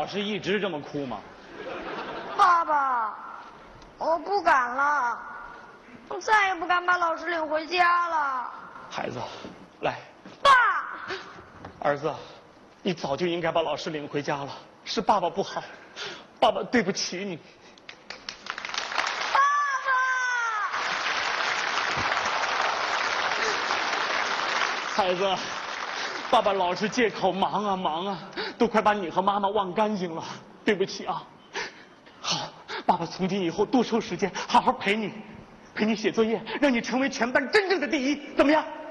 老师一直这么哭吗？ 爸爸，我不敢了，我再也不敢把老师领回家了。 孩子，来， 爸， 儿子，你早就应该把老师领回家了，是爸爸不好，爸爸对不起你。 爸爸， 孩子，爸爸老是借口忙啊忙啊，都快把你和妈妈忘干净了，对不起啊。好，爸爸从今以后多抽时间，好好陪你写作业，让你成为全班真正的第一，怎么样？